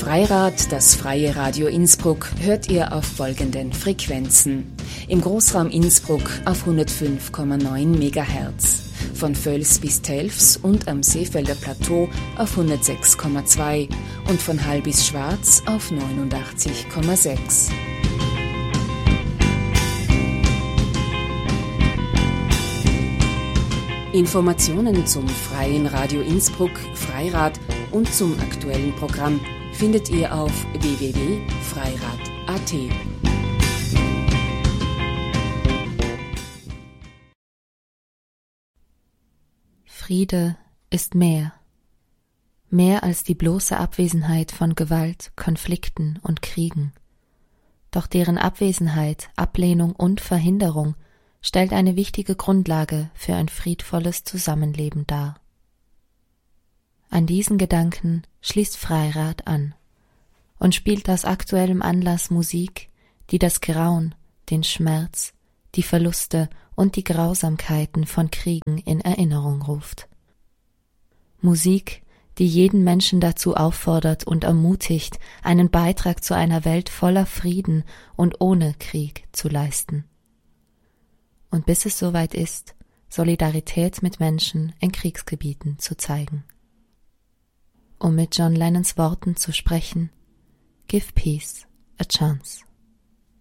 Freirad, das freie Radio Innsbruck, hört ihr auf folgenden Frequenzen. Im Großraum Innsbruck auf 105,9 MHz, von Völs bis Telfs und am Seefelder Plateau auf 106,2 und von Hall bis Schwarz auf 89,6. Informationen zum Freien Radio Innsbruck, Freirad und zum aktuellen Programm findet ihr auf www.freirad.at. Friede ist mehr als die bloße Abwesenheit von Gewalt, Konflikten und Kriegen. Doch deren Abwesenheit, Ablehnung und Verhinderung stellt eine wichtige Grundlage für ein friedvolles Zusammenleben dar. An diesen Gedanken schließt Freirad an und spielt aus aktuellem Anlass Musik, die das Grauen, den Schmerz, die Verluste und die Grausamkeiten von Kriegen in Erinnerung ruft. Musik, die jeden Menschen dazu auffordert und ermutigt, einen Beitrag zu einer Welt voller Frieden und ohne Krieg zu leisten. Und bis es soweit ist, Solidarität mit Menschen in Kriegsgebieten zu zeigen. Um mit John Lennons Worten zu sprechen: Give peace a chance.